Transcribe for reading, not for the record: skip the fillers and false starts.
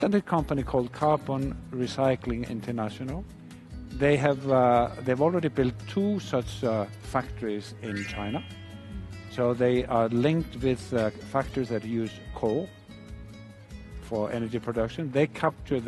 A company called Carbon Recycling International. They've already built 2 such factories in China. So they are linked with factories that use coal for energy production. They capture